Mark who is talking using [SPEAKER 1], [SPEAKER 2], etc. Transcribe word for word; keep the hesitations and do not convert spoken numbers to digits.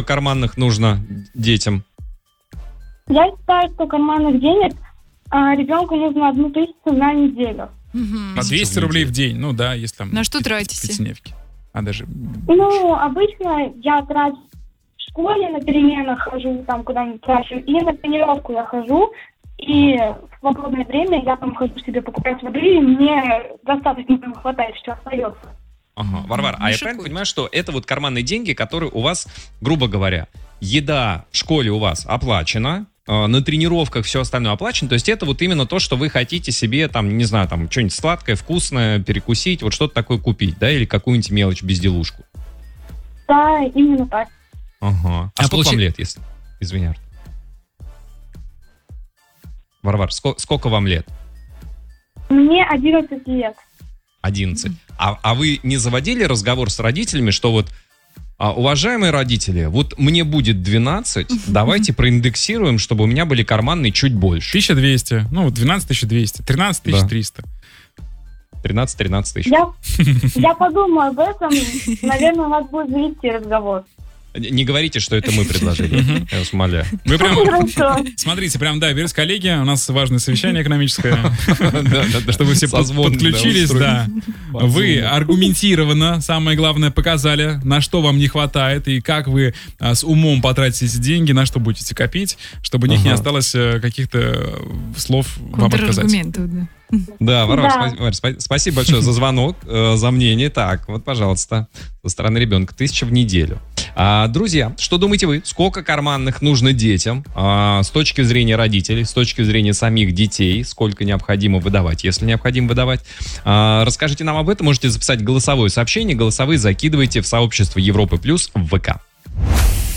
[SPEAKER 1] карманных нужно детям?
[SPEAKER 2] Я считаю, что карманных денег а, ребенку нужно одну тысячу на неделю.
[SPEAKER 3] Угу. По двести рублей в день, ну да, если там...
[SPEAKER 4] На что тратите?
[SPEAKER 3] Пятидневки. А даже...
[SPEAKER 2] Ну, обычно я трачу в школе, на переменах хожу, там куда-нибудь трачу, и на тренировку я хожу, и в свободное время я там хожу себе покупать воды, и мне достаточно там хватает, что остается.
[SPEAKER 1] Ага, Варвар, а я правильно понимаю, что это вот карманные деньги, которые у вас, грубо говоря, еда в школе у вас оплачена, на тренировках все остальное оплачено, то есть это вот именно то, что вы хотите себе, там, не знаю, там, что-нибудь сладкое, вкусное, перекусить, вот что-то такое купить, да, или какую-нибудь мелочь, безделушку?
[SPEAKER 2] Да, именно так.
[SPEAKER 1] Ага. А, а сколько получи... вам лет, если... Извини, Артур. Варвар, сколько, сколько вам лет?
[SPEAKER 2] Мне одиннадцать лет.
[SPEAKER 1] одиннадцать. А, а вы не заводили разговор с родителями, что вот, а, уважаемые родители, вот мне будет двенадцать, давайте проиндексируем, чтобы у меня были карманные чуть больше.
[SPEAKER 3] тысяча двести, ну, двенадцать тысяч двести, тринадцать тысяч триста.
[SPEAKER 1] тринадцать-тринадцать тысяч.
[SPEAKER 2] Я, я подумаю об этом, наверное, у нас будет завести разговор.
[SPEAKER 1] Не говорите, что это мы предложили. Я вас умоляю.
[SPEAKER 3] Вы прям... Смотрите, прям, да, берите, коллеги, у нас важное совещание экономическое, чтобы все подключились, да. Вы аргументированно, самое главное, показали, на что вам не хватает и как вы с умом потратите эти деньги, на что будете копить, чтобы у них не осталось каких-то слов вам отказать.
[SPEAKER 4] Да.
[SPEAKER 1] Да, Варвар, да. Спа- спасибо большое за звонок, э, за мнение. Так, вот, пожалуйста, со стороны ребенка, тысяча в неделю. А, друзья, что думаете вы? Сколько карманных нужно детям а, с точки зрения родителей, с точки зрения самих детей? Сколько необходимо выдавать, если необходимо выдавать? А, расскажите нам об этом. Можете записать голосовое сообщение. Голосовые закидывайте в сообщество Европы Плюс в ВК.